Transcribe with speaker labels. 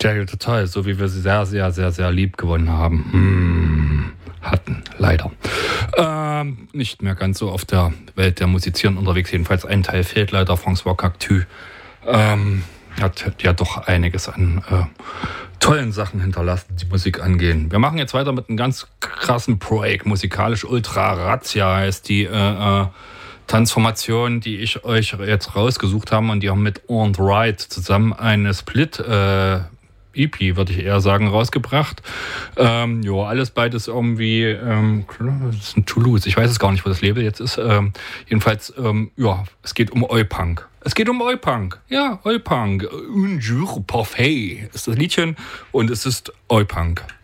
Speaker 1: Ja, total. So wie wir sie sehr, sehr, sehr, sehr lieb gewonnen haben. Hatten, leider. Nicht mehr ganz so auf der Welt der Musizieren unterwegs. Jedenfalls ein Teil fehlt leider. François Cactus hat ja doch einiges an tollen Sachen hinterlassen, die Musik angehen. Wir machen jetzt weiter mit einem ganz krassen Projekt. Musikalisch Ultra Razzia heißt die Transformation, die ich euch jetzt rausgesucht habe. Und die haben mit On the Right zusammen eine Split EP, würde ich eher sagen, rausgebracht. Alles beides irgendwie, das ist ein Toulouse. Ich weiß es gar nicht, wo das Label jetzt ist. Jedenfalls, es geht um Oi-Punk. Es geht um Oi-Punk. Ja, Oi-Punk. Un jour parfait ist das Liedchen und es ist Oi-Punk.